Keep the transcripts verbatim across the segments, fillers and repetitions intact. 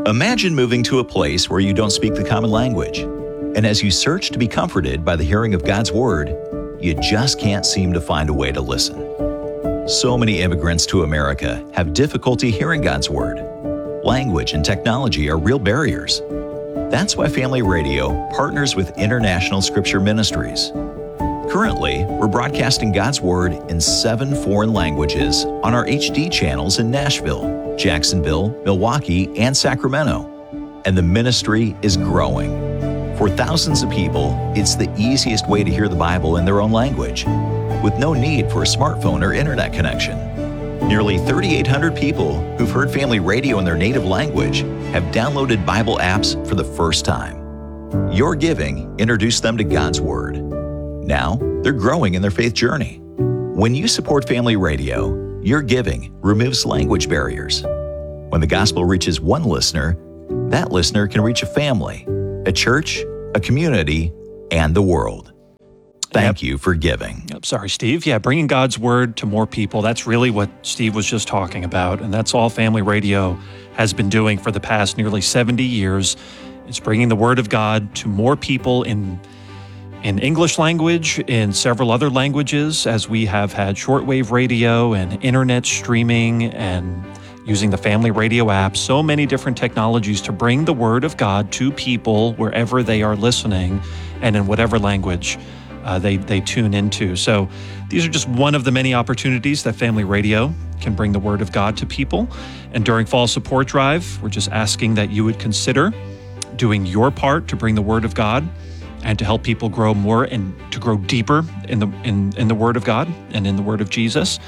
Imagine moving to a place where you don't speak the common language. And as you search to be comforted by the hearing of God's Word, you just can't seem to find a way to listen. So many immigrants to America have difficulty hearing God's Word. Language and technology are real barriers. That's why Family Radio partners with International Scripture Ministries. Currently, we're broadcasting God's Word in seven foreign languages on our H D channels in Nashville, Jacksonville, Milwaukee, and Sacramento. And the ministry is growing. For thousands of people, it's the easiest way to hear the Bible in their own language, with no need for a smartphone or internet connection. Nearly three thousand eight hundred people who've heard Family Radio in their native language have downloaded Bible apps for the first time. Your giving introduced them to God's Word. Now, they're growing in their faith journey. When you support Family Radio, your giving removes language barriers. When the gospel reaches one listener, that listener can reach a family, a church, a community, and the world. Thank yep. you for giving. Yep. Sorry, Steve. Yeah, bringing God's Word to more people. That's really what Steve was just talking about. And that's all Family Radio has been doing for the past nearly seventy years. It's bringing the Word of God to more people in in English language, in several other languages, as we have had shortwave radio and internet streaming and using the Family Radio app, so many different technologies to bring the Word of God to people wherever they are listening and in whatever language uh, they, they tune into. So these are just one of the many opportunities that Family Radio can bring the Word of God to people. And during Fall Support Drive, we're just asking that you would consider doing your part to bring the Word of God and to help people grow more and to grow deeper in the in, in the Word of God and in the Word of Jesus.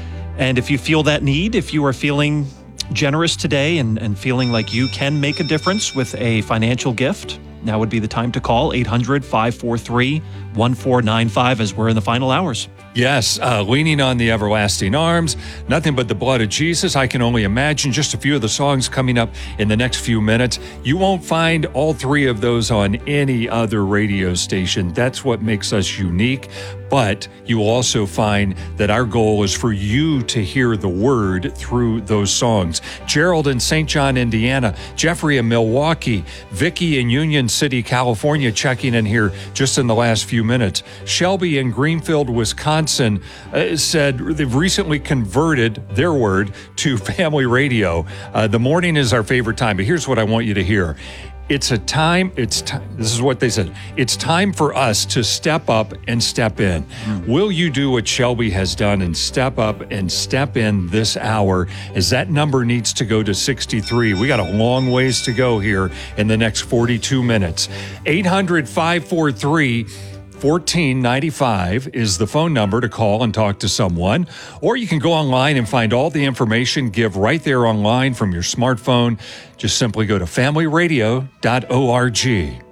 And if you feel that need, if you are feeling generous today and, and feeling like you can make a difference with a financial gift, now would be the time to call eight hundred, five four three, one four nine five as we're in the final hours. Yes, uh, leaning on the everlasting arms, nothing but the blood of Jesus. I can only imagine just a few of the songs coming up in the next few minutes. You won't find all three of those on any other radio station. That's what makes us unique. But you will also find that our goal is for you to hear the Word through those songs. Gerald in Saint John, Indiana, Jeffrey in Milwaukee, Vicky in Union City, California, checking in here just in the last few minutes. Shelby in Greenfield, Wisconsin, uh, said they've recently converted their Word to Family Radio. Uh, the morning is our favorite time, but here's what I want you to hear. It's a time, it's t- this is what they said, it's time for us to step up and step in. Mm. Will you do what Shelby has done and step up and step in this hour, as that number needs to go to sixty-three. We got a long ways to go here in the next forty-two minutes. eight hundred, five four three, fourteen ninety-five is the phone number to call and talk to someone. Or you can go online and find all the information, give right there online from your smartphone. Just simply go to family radio dot org.